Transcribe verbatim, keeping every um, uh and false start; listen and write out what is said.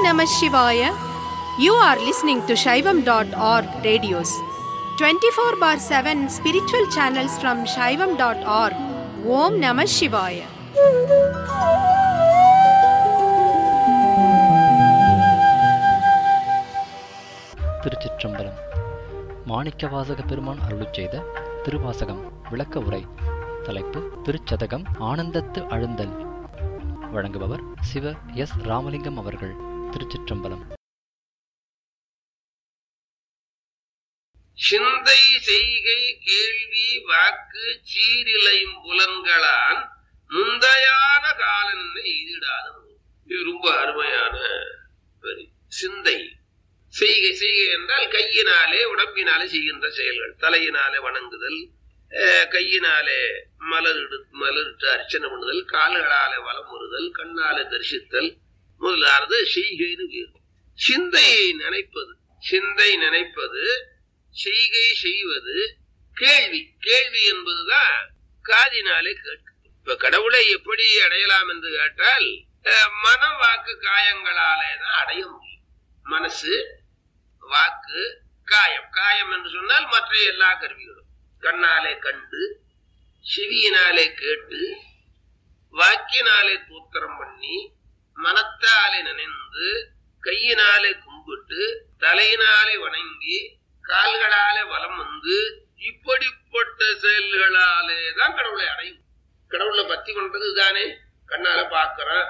Namah Shivaya. You are listening to Shaivam dot org radios. twenty-four bar seven spiritual channels from Shaivam dot org. Om Namah Shivaya. திருச்சிற்றம்பலம். மாணிக்கவாசக பெருமான் அருளிச் செய்த திருவாசகம் விளக்க உரை. தலைப்பு திருச்சதகம் ஆனந்தத்து அழுந்தல். வழங்குபவர் சிவ S Ramalingam அவர்கள். திருச்சிற்றம்பலம். சிந்தை செய்கை கேள்வி வாக்கு சீரிலையும் புலன்களான் முந்தையான காலன்னை எய்திடாத. இது ரொம்ப அருமையான வரி. சிந்தை செய்கை செய்கை என்றால் கையினாலே உடம்பினாலே செய்கின்ற செயல்கள். தலையினாலே வணங்குதல், கையினாலே மலர் மலரிட்டு அர்ச்சனை பண்ணுதல், கால்களாலே வலம் வருதல், கண்ணாலே தரிசித்தல் முதலானது செய்கைன்னு பேர். சிந்தையை நினைப்பது, சிந்தை நினைப்பது, செய்கை செய்வது, கேள்வி கேள்வி என்பதுதான் காதினாலே கேட்க. இப்ப கடவுளை எப்படி அடையலாம் என்று கேட்டால் மன வாக்கு காயங்களாலே தான் அடைய முடியும். மனசு, வாக்கு, காயம். காயம் என்று சொன்னால் மற்ற எல்லா கருவிகளும். கண்ணாலே கண்டு, செவியினாலே கேட்டு, வாக்கினாலே தூத்திரம் பண்ணி, மனத்தாலே நினைந்து, கையினாலே கும்பிட்டு, தலையினாலே வணங்கி, கால்களாலே வலம் வந்து, இப்படிப்பட்ட செயல்களாலே தான் கடவுளை அடையும். கடவுளை பத்தி பண்றது தானே. கண்ணால பாக்குறான்,